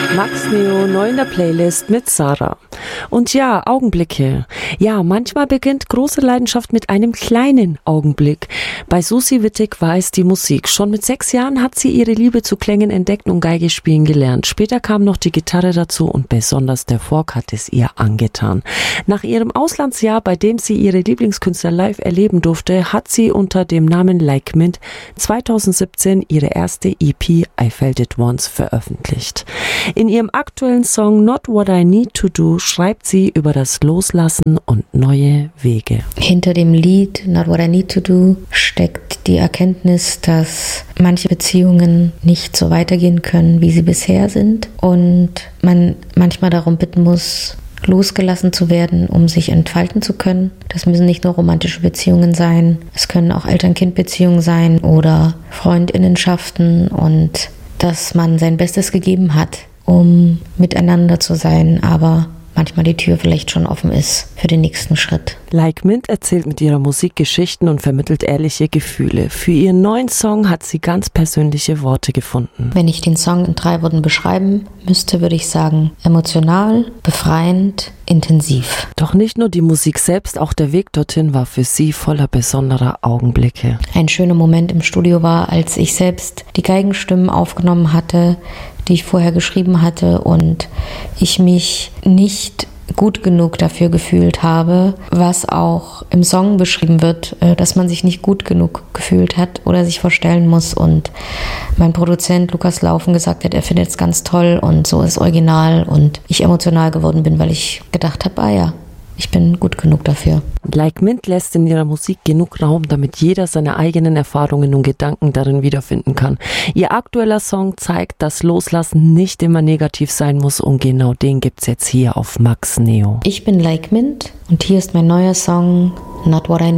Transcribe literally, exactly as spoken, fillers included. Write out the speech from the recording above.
Max Neo, neu in der Playlist mit Sarah. Und ja, Augenblicke. Ja, manchmal beginnt große Leidenschaft mit einem kleinen Augenblick. Bei Susi Wittig war es die Musik. Schon mit sechs Jahren hat sie ihre Liebe zu Klängen entdeckt und Geige spielen gelernt. Später kam noch die Gitarre dazu und besonders der Folk hat es ihr angetan. Nach ihrem Auslandsjahr, bei dem sie ihre Lieblingskünstler live erleben durfte, hat sie unter dem Namen Like Mint zweitausendsiebzehn ihre erste E P I Felt It Once veröffentlicht. In ihrem aktuellen Song Not What I Need to Do schreibt sie über das Loslassen und neue Wege. Hinter dem Lied Not What I Need to Do steckt die Erkenntnis, dass manche Beziehungen nicht so weitergehen können, wie sie bisher sind und man manchmal darum bitten muss, losgelassen zu werden, um sich entfalten zu können. Das müssen nicht nur romantische Beziehungen sein, es können auch Eltern-Kind-Beziehungen sein oder Freundinnenschaften und dass man sein Bestes gegeben hat, um miteinander zu sein, aber manchmal die Tür vielleicht schon offen ist für den nächsten Schritt. Like Mint erzählt mit ihrer Musik Geschichten und vermittelt ehrliche Gefühle. Für ihren neuen Song hat sie ganz persönliche Worte gefunden. Wenn ich den Song in drei Worten beschreiben müsste, würde ich sagen, emotional, befreiend, intensiv. Doch nicht nur die Musik selbst, auch der Weg dorthin war für sie voller besonderer Augenblicke. Ein schöner Moment im Studio war, als ich selbst die Geigenstimmen aufgenommen hatte, die ich vorher geschrieben hatte und ich mich nicht gut genug dafür gefühlt habe, was auch im Song beschrieben wird, dass man sich nicht gut genug gefühlt hat oder sich vorstellen muss und mein Produzent Lukas Laufen gesagt hat, er findet es ganz toll und so ist original und ich emotional geworden bin, weil ich gedacht habe, ah ja, ich bin gut genug dafür. Like Mint lässt in ihrer Musik genug Raum, damit jeder seine eigenen Erfahrungen und Gedanken darin wiederfinden kann. Ihr aktueller Song zeigt, dass Loslassen nicht immer negativ sein muss und genau den gibt's jetzt hier auf Max Neo. Ich bin Like Mint und hier ist mein neuer Song Not What I